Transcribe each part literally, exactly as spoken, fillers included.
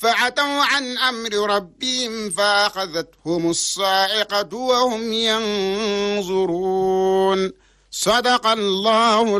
فعتوا عن أمر ربهم فأخذتهم الصاعقة وهم ينظرون. صدق الله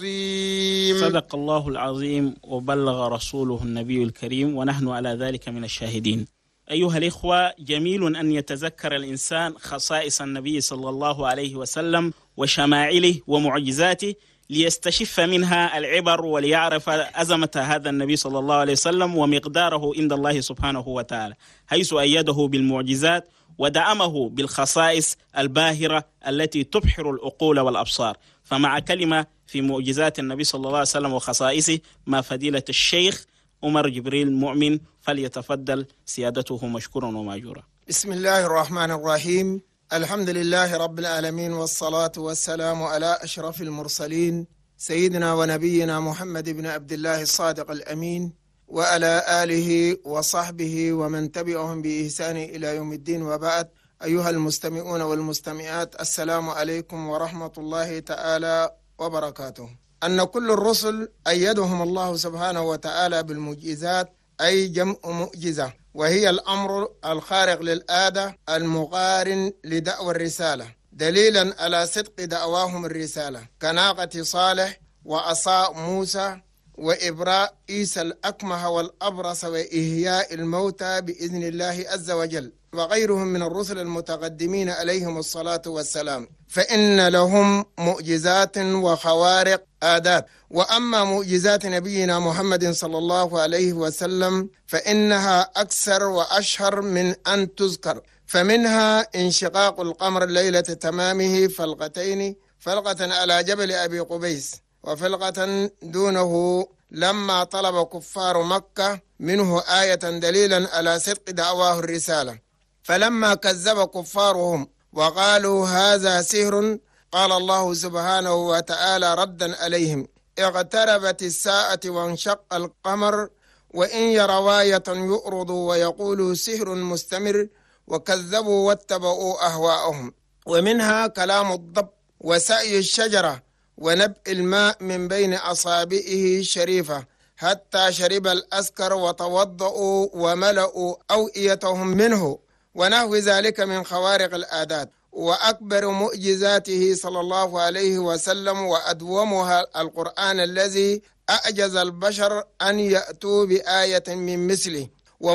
العظيم. صدق الله العظيم وبلغ رسوله النبي الكريم، ونحن على ذلك من الشاهدين. أيها الإخوة، جميل أن يتذكر الإنسان خصائص النبي صلى الله عليه وسلم وشمائله ومعجزاته ليستشف منها العبر وليعرف أزمة هذا النبي صلى الله عليه وسلم ومقداره عند الله سبحانه وتعالى، حيث أيده بالمعجزات ودعمه بالخصائص الباهرة التي تبحر العقول والأبصار. فمع كلمة في معجزات النبي صلى الله عليه وسلم وخصائصه مع فضيلة الشيخ عمر جبريل مؤمن، فليتفضل سيادته مشكورا وماجورا. بسم الله الرحمن الرحيم. الحمد لله رب العالمين، والصلاة والسلام على أشرف المرسلين سيدنا ونبينا محمد بن عبد الله الصادق الأمين، وعلى آله وصحبه ومن تبعهم بإحسان إلى يوم الدين، وبعد. أيها المستمعون والمستمعات، السلام عليكم ورحمة الله تعالى وبركاته. أن كل الرسل أيدهم الله سبحانه وتعالى بالمعجزات، أي جمع معجزة، وهي الأمر الخارق للعادة المقارن لدعوى الرسالة، دليلا على صدق دعواهم الرسالة، كناقة صالح وعصا موسى وإبراء عيسى الأكمه والأبرص وإحياء الموتى بإذن الله عز وجل، وغيرهم من الرسل المتقدمين عليهم الصلاة والسلام، فإن لهم معجزات وخوارق عادات. وأما معجزات نبينا محمد صلى الله عليه وسلم فإنها أكثر وأشهر من أن تذكر، فمنها انشقاق القمر ليلة تمامه فلقتين، فلقة على جبل أبي قبيس وفلقة دونه لما طلب كفار مكة منه آية دليلا على صدق دعواه الرسالة، فلما كذب كفارهم وقالوا هذا سحر، قال الله سبحانه وتعالى ردا عليهم: اقتربت الساعة وانشق القمر، وإن يروا آية يؤرضوا ويقولوا سحر مستمر، وكذبوا واتبعوا أهواءهم. ومنها كلام الضب وسعي الشجرة ونبء الماء من بين أصابعه الشريفة حتى شرب الأسكر، وتوضؤوا وملأوا أوئيتهم منه، ونحو ذلك من خوارق العادات. وأكبر معجزاته صلى الله عليه وسلم وأدومها القرآن الذي أعجز البشر أن يأتوا بآية من مثله.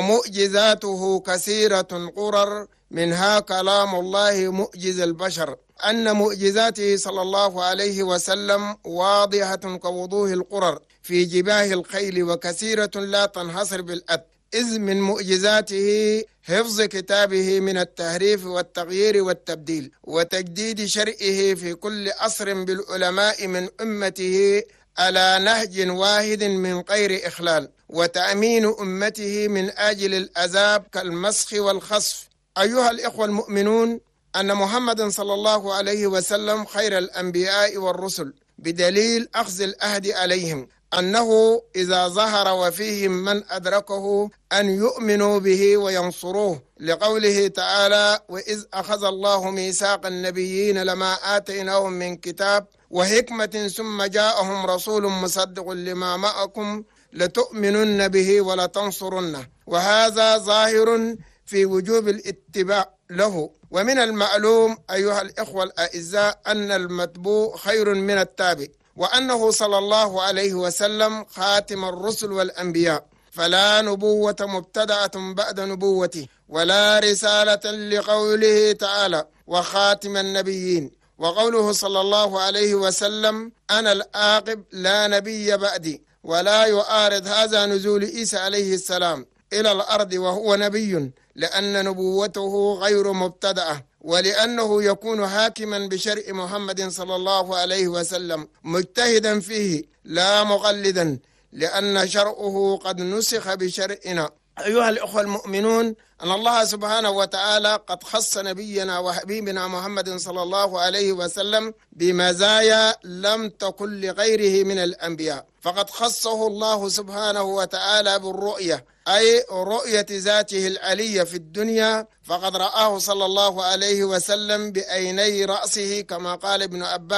ومعجزاته كثيرة قرر، منها كلام الله معجز البشر. أن معجزاته صلى الله عليه وسلم واضحة كوضوح القرر في جباه الخيل، وكثيرة لا تنحصر بالأد، إذ من معجزاته حفظ كتابه من التحريف والتغيير والتبديل، وتجديد شرعه في كل عصر بالعلماء من أمته على نهج واحد من غير إخلال، وتأمين أمته من أجل العذاب كالمسخ والخسف. أيها الإخوة المؤمنون، أن محمد صلى الله عليه وسلم خير الأنبياء والرسل، بدليل أخذ العهد عليهم أنه إذا ظهر وفيهم من أدركه أن يؤمنوا به وينصروه، لقوله تعالى: وإذ أخذ الله ميثاق النبيين لما آتيناهم من كتاب وحكمة ثم جاءهم رسول مصدق لما معكم لتؤمنن به ولتنصرنه. وهذا ظاهر في وجوب الاتباع له. ومن المعلوم أيها الإخوة الأعزاء أن المتبوع خير من التابع، وأنه صلى الله عليه وسلم خاتم الرسل والأنبياء، فلا نبوة مبتدأة بعد نبوته، ولا رسالة، لقوله تعالى: وخاتم النبيين. وقوله صلى الله عليه وسلم: أنا العاقب لا نبي بعدي. ولا يعارض هذا نزول عيسى عليه السلام إلى الأرض وهو نبي، لأن نبوته غير مبتدأة، ولأنه يكون حاكما بشرع محمد صلى الله عليه وسلم مجتهدا فيه لا مقلدا، لأن شرعه قد نسخ بشرعنا. أيها الأخوة المؤمنون، أن الله سبحانه وتعالى قد خص نبينا وحبيبنا محمد صلى الله عليه وسلم بمزايا لم تكن لغيره من الأنبياء، فقد خصه الله سبحانه وتعالى بالرؤية، أي رؤية ذاته العلية في الدنيا، فقد رآه صلى الله عليه وسلم بعيني رأسه، كما قال ابن عباس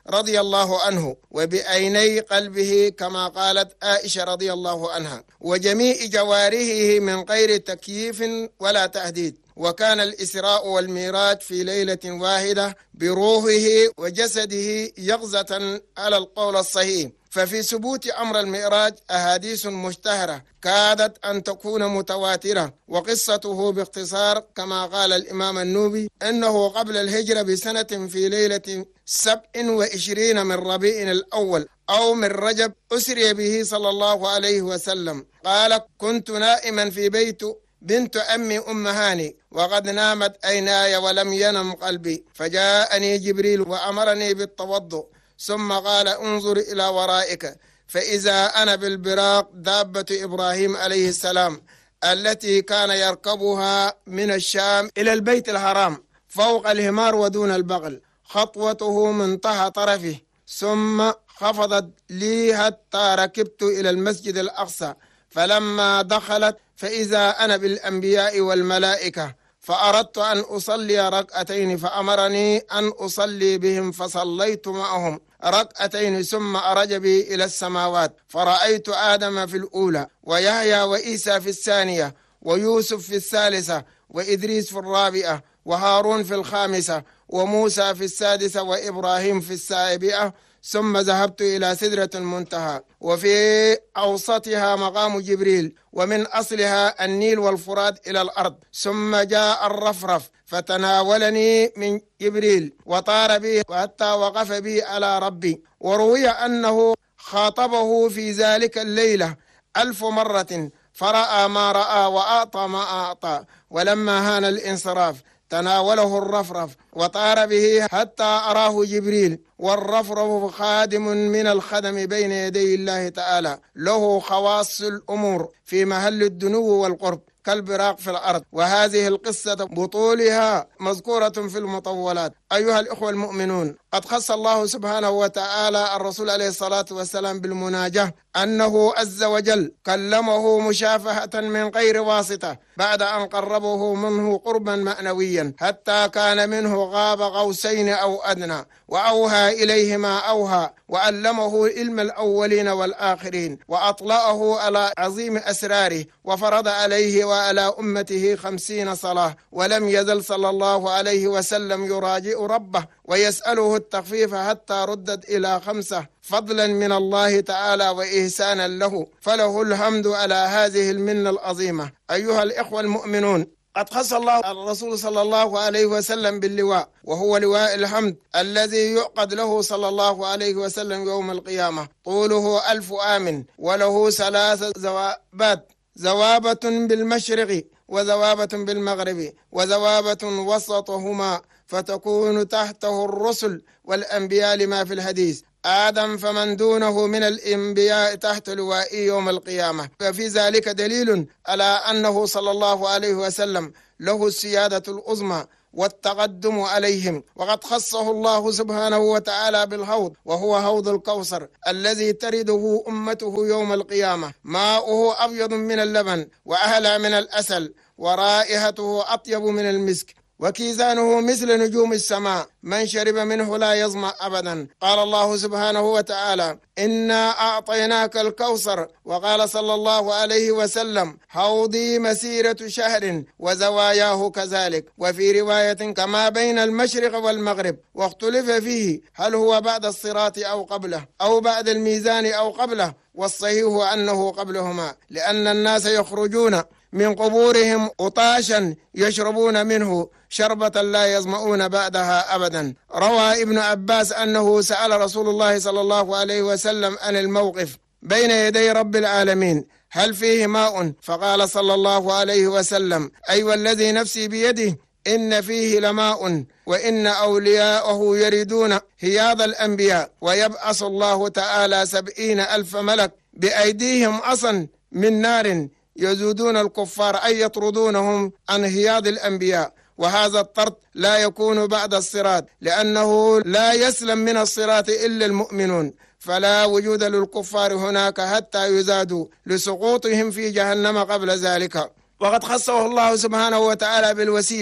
رضي الله عنه وبعيني قلبه كما قالت عائشة رضي الله عنها، وجميع جوارحه من غير تكييف ولا تهديد. وكان الإسراء والميراج في ليلة واحدة بروحه وجسده يقظة على القول الصحيح. ففي ثبوت أمر المعراج أحاديث مشتهرة كادت أن تكون متواترة، وقصته باختصار كما قال الإمام النوبي أنه قبل الهجرة بسنة في ليلة سبع وعشرين من ربيع الأول أو من رجب أسري به صلى الله عليه وسلم. قال: كنت نائما في بيت بنت أمي أم هاني وقد نامت عيناي ولم ينم قلبي، فجاءني جبريل وأمرني بالتوضؤ، ثم قال: انظر إلى ورائك، فإذا أنا بالبراق دابة إبراهيم عليه السلام التي كان يركبها من الشام إلى البيت الحرام فوق الحمار ودون البغل، خطوته منتهى طرفه، ثم خفضت لي حتى ركبت إلى المسجد الأقصى، فلما دخلت فإذا أنا بالأنبياء والملائكة، فأردت أن أصلي ركعتين فأمرني أن أصلي بهم، فصليت معهم ركعتين، ثم أرج بي إلى السماوات، فرأيت آدم في الأولى ويحيى وإيسى في الثانية ويوسف في الثالثة وإدريس في الرابعة وهارون في الخامسة وموسى في السادسة وإبراهيم في السابعة، ثم ذهبت إلى سدرة المنتهى وفي أوسطها مقام جبريل، ومن أصلها النيل والفرات إلى الأرض، ثم جاء الرفرف فتناولني من جبريل وطار بي حتى وقف بي على ربي. وروي أنه خاطبه في ذلك الليلة ألف مرة، فرأى ما رأى وأعطى ما أعطى، ولما هان الانصراف تناوله الرفرف وطار به حتى أراه جبريل. والرفرف خادم من الخدم بين يدي الله تعالى، له خواص الأمور في محل الدنو والقرب كالبراق في الأرض. وهذه القصة بطولها مذكورة في المطولات. أيها الإخوة المؤمنون، قد خص الله سبحانه وتعالى الرسول عليه الصلاة والسلام بالمناجاة، أنه عز وجل كلمه مشافهة من غير واسطة بعد أن قربه منه قربا معنويا حتى كان منه غاب قوسين أو أدنى، وأوهى إليه ما أوهى، وعلمه علم الأولين والآخرين، وأطلعه على عظيم أسراره، وفرض عليه وعلى أمته خمسين صلاة، ولم يزل صلى الله عليه وسلم يراجع ربه ويسأله التخفيف حتى ردت إلى خمسة، فضلا من الله تعالى وإحسانا له، فله الحمد على هذه المنة العظيمة. أيها الإخوة المؤمنون، قد خص الله الرسول صلى الله عليه وسلم باللواء، وهو لواء الحمد الذي يعقد له صلى الله عليه وسلم يوم القيامة، طوله ألف عام، وله ثلاث زوابات: زوابة بالمشرق وزوابة بالمغرب وزوابة وسطهما، فتكون تحته الرسل والأنبياء لما في الحديث: آدم فمن دونه من الأنبياء تحت لواء يوم القيامة. ففي ذلك دليل على أنه صلى الله عليه وسلم له السيادة العظمى والتقدم عليهم. وقد خصه الله سبحانه وتعالى بالحوض، وهو حوض الكوثر الذي ترده أمته يوم القيامة، ماؤه أبيض من اللبن وأهلى من الأسل، ورائحته أطيب من المسك، وكيزانه مثل نجوم السماء، من شرب منه لا يظمأ أبدا. قال الله سبحانه وتعالى: إنا أعطيناك الكوثر. وقال صلى الله عليه وسلم: حوضي مسيرة شهر وزواياه كذلك. وفي رواية: كما بين المشرق والمغرب. واختلف فيه هل هو بعد الصراط أو قبله، أو بعد الميزان أو قبله، والصحيح أنه قبلهما، لأن الناس يخرجون من قبورهم عطاشا يشربون منه شربة لا يظمؤون بعدها أبدا. روى ابن عباس أنه سأل رسول الله صلى الله عليه وسلم عن الموقف بين يدي رب العالمين: هل فيه ماء؟ فقال صلى الله عليه وسلم: أي والذي نفسي بيده إن فيه لماء، وإن أولياءه يريدون هياض الأنبياء، ويبعث الله تعالى سبعين ألف ملك بأيديهم عصا من نار يزودون الكفار أي يطردونهم عن هياض الأنبياء. وهذا الطرد لا يكون بعد الصراط، لأنه لا يسلم من الصراط إلا المؤمنون، فلا وجود للكفار هناك حتى يزادوا لسقوطهم في جهنم قبل ذلك. وقد خصه الله سبحانه وتعالى بالوسيلة،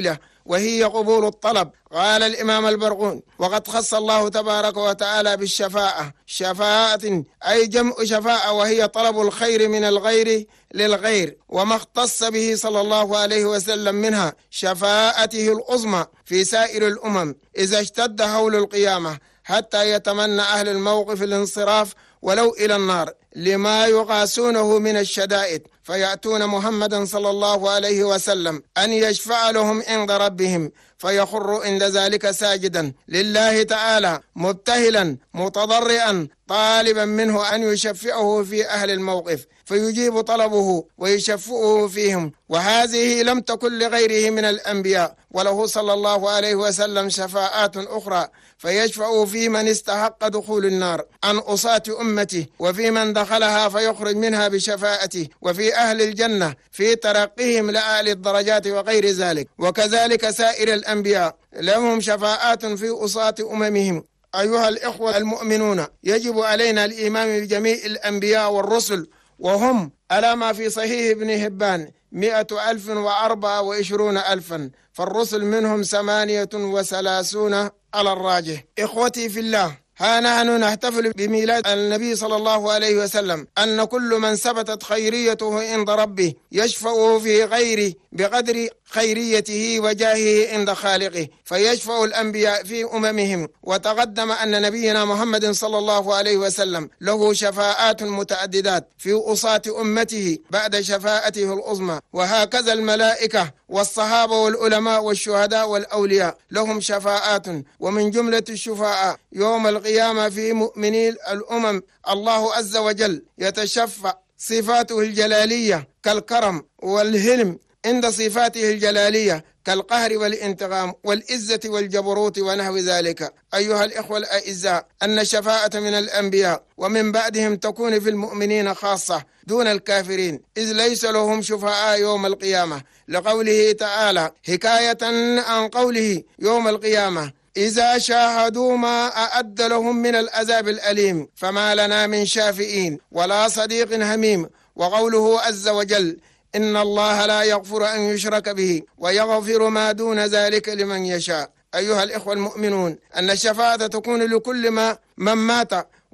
وهي قبول الطلب. قال الإمام البرقون: وقد خص الله تبارك وتعالى بالشفاعة شفاعة أي جمع شفاعة، وهي طلب الخير من الغير للغير، وما اختص به صلى الله عليه وسلم منها شفاعته العظمى في سائر الأمم إذا اشتد هول القيامة، حتى يتمنى أهل الموقف الانصراف ولو إلى النار لما يقاسونه من الشدائد، فيأتون محمدا صلى الله عليه وسلم أن يشفع لهم عند ربهم، فيخر عند ذلك ساجدا لله تعالى مبتهلا متضرعا طالبا منه أن يشفعه في أهل الموقف، فيجيب طلبه ويشفعه فيهم. وهذه لم تكن لغيره من الأنبياء، وله صلى الله عليه وسلم شفاعات أخرى، فيشفع في من استحق دخول النار عن أصاة أمته، وفي من دخلها فيخرج منها بشفاعته، وفي أهل الجنة في ترقيهم لأعلى الدرجات وغير ذلك. وكذلك سائر الأنبياء لهم شفاعات في أصاة أممهم. أيها الإخوة المؤمنون، يجب علينا الإيمان بجميع الأنبياء والرسل، وهم على ما في صحيح ابن حبان مئة ألف وأربعة وعشرون ألفا، فالرسل منهم ثمانية وثلاثون على الراجح. إخوتي في الله، ها نحن نحتفل بميلاد النبي صلى الله عليه وسلم، أن كل من ثبتت خيريته عند ربه يشفع في غيره بقدر خيريته وجاهه عند خالقه، فيشفع الأنبياء في أممهم. وتقدم أن نبينا محمد صلى الله عليه وسلم له شفاعات متعددات في أصاة أمته بعد شفاعته العظمى، وهكذا الملائكة والصحابة والعلماء والشهداء والأولياء لهم شفاعات. ومن جملة الشفاعة يوم القيامة في مؤمني الأمم الله عز وجل يتشفع صفاته الجلالية كالكرم والهلم عند صفاته الجلالية كالقهر والانتقام والعزة والجبروت ونحو ذلك. أيها الإخوة الأعزاء، أن الشفاعة من الأنبياء ومن بعدهم تكون في المؤمنين خاصة دون الكافرين، إذ ليس لهم شفعاء يوم القيامة، لقوله تعالى حكاية عن قوله يوم القيامة: إذا شاهدوا ما أعد لهم من العذاب الأليم فما لنا من شافئين ولا صديق حميم. وقوله عز وجل: إن الله لا يغفر أن يشرك به ويغفر ما دون ذلك لمن يشاء. أيها الإخوة المؤمنون، أن الشفاعة تكون لكل ما من مات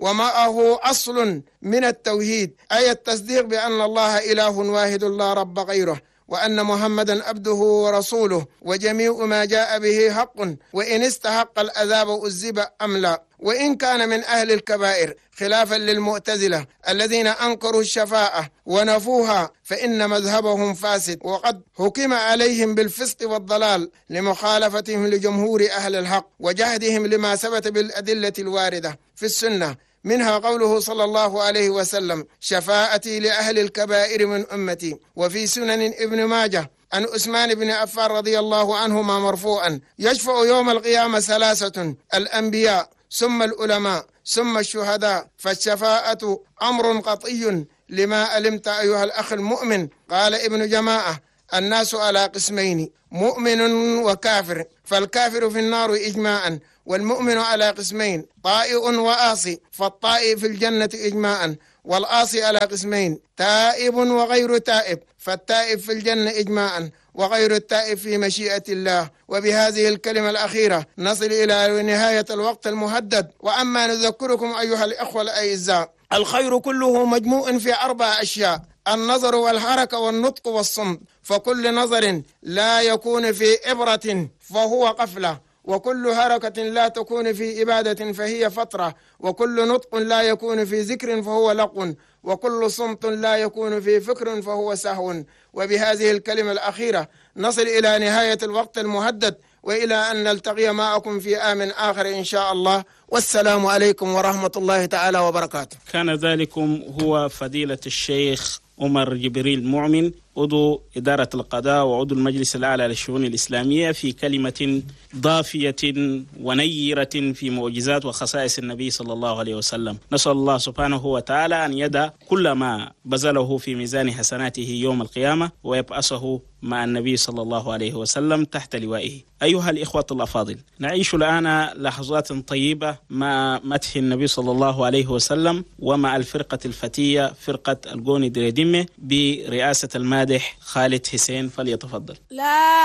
ومعه أصل من التوحيد، أي التصديق بأن الله إله واحد لا رب غيره، وأن محمدا عبده ورسوله، وجميع ما جاء به حق، وإن استحق العذاب أذب أم لا، وإن كان من أهل الكبائر، خلافا للمعتزلة الذين أنكروا الشفاعة ونفوها، فإن مذهبهم فاسد، وقد حكم عليهم بالفسق والضلال لمخالفتهم لجمهور أهل الحق وجهدهم لما ثبت بالأدلة الواردة في السنة، منها قوله صلى الله عليه وسلم: شفاعتي لأهل الكبائر من أمتي. وفي سنن ابن ماجه عن عثمان بن عفان رضي الله عنهما مرفوعا: يشفع يوم القيامة ثلاثة: الأنبياء ثم العلماء ثم الشهداء، فالشفاعة أمر قطعي لما علمت أيها الأخ المؤمن. قال ابن جماعة: الناس على قسمين، مؤمن وكافر، فالكافر في النار إجماعا، والمؤمن على قسمين، طائع وآصي، فالطائع في الجنة إجماعا، والآصي على قسمين، تائب وغير تائب، فالتائب في الجنة إجماعا، وغير التائب في مشيئة الله. وبهذه الكلمة الأخيرة نصل إلى نهاية الوقت المهدد. وأما نذكركم أيها الإخوة الأعزاء، الخير كله مجموع في أربع أشياء: النظر والحركة والنطق والصمت، فكل نظر لا يكون في عبرة فهو قفلة، وكل حركة لا تكون في إبادة فهي فترة، وكل نطق لا يكون في ذكر فهو لغو، وكل صمت لا يكون في فكر فهو سهو. وبهذه الكلمة الأخيرة نصل إلى نهاية الوقت المهدد، وإلى أن نلتقي معكم في آم آخر إن شاء الله، والسلام عليكم ورحمة الله تعالى وبركاته. كان ذلكم هو فضيلة الشيخ عمر جبريل مؤمن، عضو إدارة القضاء وعضو المجلس الأعلى للشؤون الإسلامية، في كلمة ضافية ونيرة في معجزات وخصائص النبي صلى الله عليه وسلم. نسأل الله سبحانه وتعالى أن يدع كل ما بذله في ميزان حسناته يوم القيامة، ويبعثه مع النبي صلى الله عليه وسلم تحت لوائه. أيها الإخوة الأفاضل، نعيش الآن لحظات طيبة مع مدح النبي صلى الله عليه وسلم ومع الفرقة الفتية، فرقة القوني دريدمة برئاسة المادح خالد حسين، فليتفضل. لا